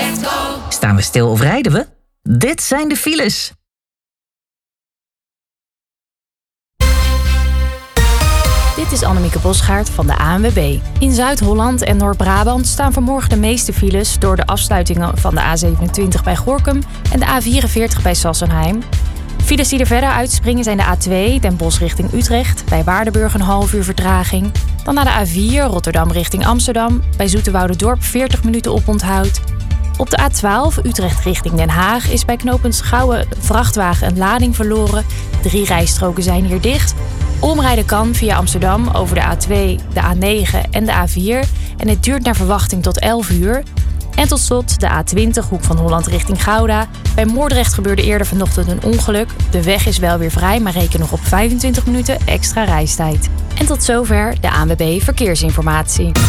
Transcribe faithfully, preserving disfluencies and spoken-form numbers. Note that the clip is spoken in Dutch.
Let's go! Staan we stil of rijden we? Dit zijn de files. Dit is Annemieke Bosgaard van de A N W B. In Zuid-Holland en Noord-Brabant staan vanmorgen de meeste files door de afsluitingen van de A zevenentwintig bij Gorinchem en de A vierenveertig bij Sassenheim. Files die er verder uitspringen zijn de A twee, Den Bosch richting Utrecht, bij Waardenburg een half uur vertraging. Dan naar de A vier, Rotterdam richting Amsterdam, bij Zoeterwouderdorp veertig minuten oponthoud. Op de A twaalf, Utrecht richting Den Haag, is bij knooppunt Schouwen een vrachtwagen een lading verloren. Drie rijstroken zijn hier dicht. Omrijden kan via Amsterdam over de A twee, de A negen en de A vier. En het duurt naar verwachting tot elf uur. En tot slot de A twintig, Hoek van Holland richting Gouda. Bij Moordrecht gebeurde eerder vanochtend een ongeluk. De weg is wel weer vrij, maar reken nog op vijfentwintig minuten extra reistijd. En tot zover de A N W B Verkeersinformatie.